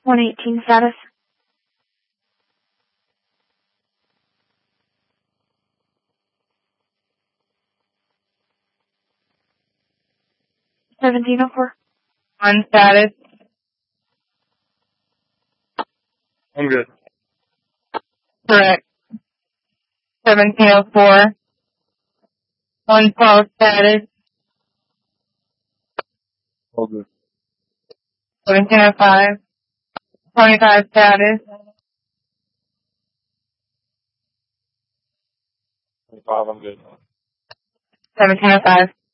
118 status. $17.04. On status. I'm good. Correct. 1704. 112 status. All good. 1705. 25 status. 25, I'm good. 1705.